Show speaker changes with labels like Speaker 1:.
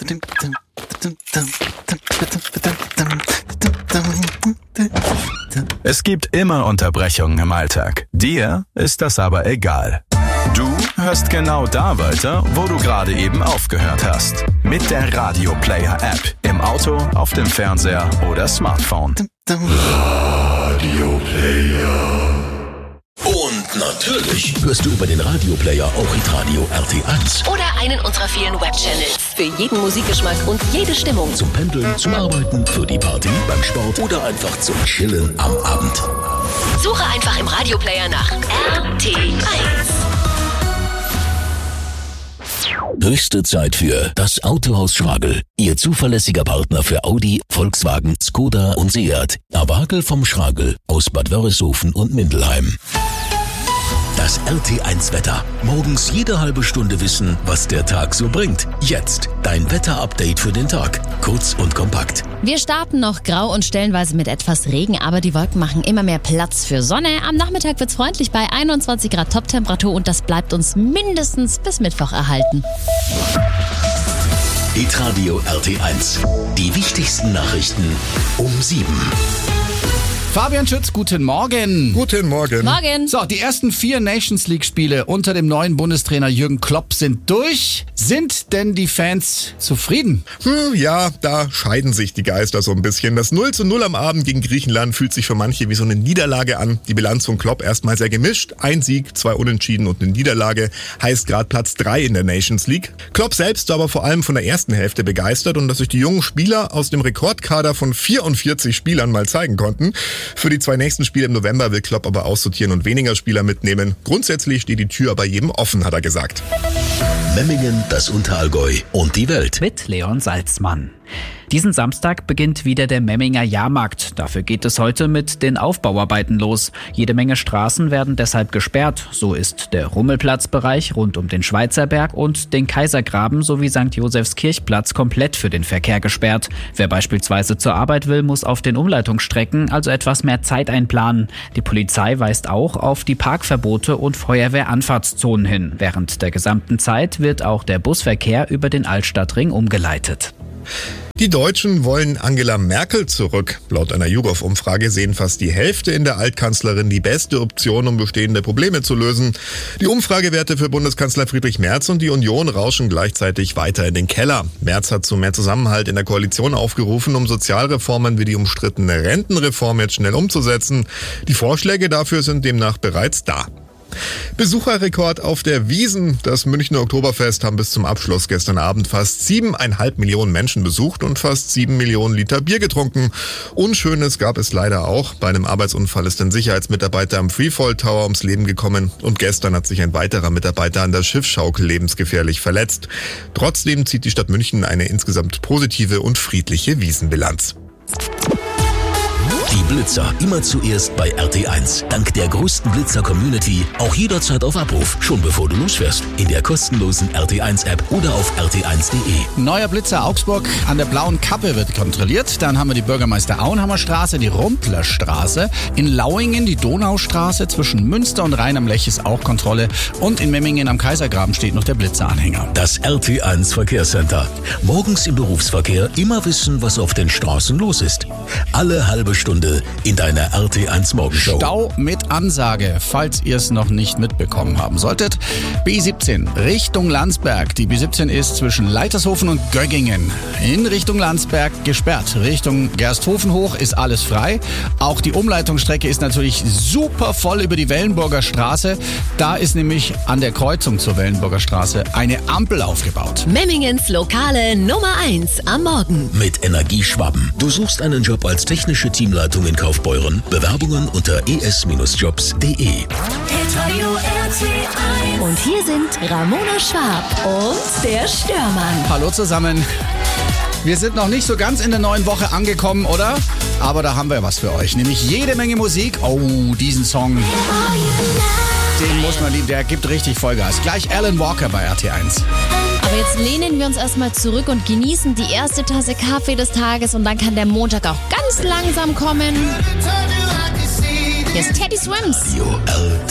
Speaker 1: Es gibt immer Unterbrechungen im Alltag. Dir ist das aber egal. Du hörst genau da weiter, wo du gerade eben aufgehört hast. Mit der Radio Player App. Im Auto, auf dem Fernseher oder Smartphone.
Speaker 2: Radio Player. Und natürlich hörst du über den Radio Player auch Hitradio RT1.
Speaker 3: Oder einen unserer vielen Webchannels. Für jeden Musikgeschmack und jede Stimmung.
Speaker 2: Zum Pendeln, zum Arbeiten, für die Party, beim Sport oder einfach zum Chillen am Abend.
Speaker 3: Suche einfach im Radio Player nach RT1.
Speaker 2: Höchste Zeit für das Autohaus Schragel. Ihr zuverlässiger Partner für Audi, Volkswagen, Skoda und Seat. Awagel vom Schragel aus Bad Wörishofen und Mindelheim. Das RT1-Wetter. Morgens jede halbe Stunde wissen, was der Tag so bringt. Jetzt dein Wetter-Update für den Tag. Kurz und kompakt.
Speaker 4: Wir starten noch grau und stellenweise mit etwas Regen, aber die Wolken machen immer mehr Platz für Sonne. Am Nachmittag wird's freundlich bei 21 Grad Toptemperatur und das bleibt uns mindestens bis Mittwoch erhalten.
Speaker 2: Hitradio RT1. Die wichtigsten Nachrichten um 7.
Speaker 5: Fabian Schütz, guten Morgen.
Speaker 6: Guten Morgen.
Speaker 4: Morgen.
Speaker 5: So, die ersten 4 Nations League-Spiele unter dem neuen Bundestrainer Jürgen Klopp sind durch. Sind denn die Fans zufrieden?
Speaker 6: Ja, da scheiden sich die Geister so ein bisschen. Das 0:0 am Abend gegen Griechenland fühlt sich für manche wie so eine Niederlage an. Die Bilanz von Klopp erstmal sehr gemischt. 1 Sieg, 2 Unentschieden und eine Niederlage. Heißt gerade Platz 3 in der Nations League. Klopp selbst war aber vor allem von der ersten Hälfte begeistert und dass sich die jungen Spieler aus dem Rekordkader von 44 Spielern mal zeigen konnten. Für die 2 nächsten Spiele im November will Klopp aber aussortieren und weniger Spieler mitnehmen. Grundsätzlich steht die Tür aber jedem offen, hat er gesagt.
Speaker 2: Memmingen, das Unterallgäu und die Welt.
Speaker 7: Mit Leon Salzmann. Diesen Samstag beginnt wieder der Memminger Jahrmarkt. Dafür geht es heute mit den Aufbauarbeiten los. Jede Menge Straßen werden deshalb gesperrt. So ist der Rummelplatzbereich rund um den Schweizerberg und den Kaisergraben sowie St. Josephs Kirchplatz komplett für den Verkehr gesperrt. Wer beispielsweise zur Arbeit will, muss auf den Umleitungsstrecken also etwas mehr Zeit einplanen. Die Polizei weist auch auf die Parkverbote und Feuerwehranfahrtszonen hin. Während der gesamten Zeit wird auch der Busverkehr über den Altstadtring umgeleitet.
Speaker 6: Die Deutschen wollen Angela Merkel zurück. Laut einer YouGov-Umfrage sehen fast die Hälfte in der Altkanzlerin die beste Option, um bestehende Probleme zu lösen. Die Umfragewerte für Bundeskanzler Friedrich Merz und die Union rauschen gleichzeitig weiter in den Keller. Merz hat zu mehr Zusammenhalt in der Koalition aufgerufen, um Sozialreformen wie die umstrittene Rentenreform jetzt schnell umzusetzen. Die Vorschläge dafür sind demnach bereits da. Besucherrekord auf der Wiesn. Das Münchner Oktoberfest haben bis zum Abschluss gestern Abend fast 7,5 Millionen Menschen besucht und fast 7 Millionen Liter Bier getrunken. Unschönes gab es leider auch. Bei einem Arbeitsunfall ist ein Sicherheitsmitarbeiter am Freefall Tower ums Leben gekommen und gestern hat sich ein weiterer Mitarbeiter an der Schiffsschaukel lebensgefährlich verletzt. Trotzdem zieht die Stadt München eine insgesamt positive und friedliche Wiesnbilanz.
Speaker 2: Die Blitzer immer zuerst bei RT1. Dank der größten Blitzer-Community auch jederzeit auf Abruf, schon bevor du losfährst. In der kostenlosen RT1-App oder auf rt1.de.
Speaker 5: Neuer Blitzer Augsburg an der Blauen Kappe wird kontrolliert. Dann haben wir die Bürgermeister Auenhammer Straße, die Rumplerstraße. In Lauingen die Donaustraße. Zwischen Münster und Rhein am Lech ist auch Kontrolle. Und in Memmingen am Kaisergraben steht noch der Blitzeranhänger.
Speaker 2: Das RT1 Verkehrscenter. Morgens im Berufsverkehr immer wissen, was auf den Straßen los ist. Alle halbe Stunde in deiner RT1 Morgenshow.
Speaker 5: Stau mit Ansage, falls ihr es noch nicht mitbekommen haben solltet. B17 Richtung Landsberg. Die B17 ist zwischen Leitershofen und Göggingen. In Richtung Landsberg gesperrt. Richtung Gersthofen hoch ist alles frei. Auch die Umleitungsstrecke ist natürlich super voll über die Wellenburger Straße. Da ist nämlich an der Kreuzung zur Wellenburger Straße eine Ampel aufgebaut.
Speaker 3: Memmingens Lokale Nummer 1 am Morgen.
Speaker 2: Mit Energieschwaben. Du suchst einen Job als technische Teamleitung in Kaufbeuren. Bewerbungen unter es-jobs.de.
Speaker 3: Und hier sind Ramona Schwab und der Störmann.
Speaker 5: Hallo zusammen. Wir sind noch nicht so ganz in der neuen Woche angekommen, oder? Aber da haben wir was für euch. Nämlich jede Menge Musik. Oh, diesen Song. Den muss man lieben. Der gibt richtig Vollgas. Gleich Alan Walker bei RT1.
Speaker 4: Aber jetzt lehnen wir uns erstmal zurück und genießen die erste Tasse Kaffee des Tages und dann kann der Montag auch ganz langsam kommen. Hier ist Teddy Swims.
Speaker 2: Radio RT1.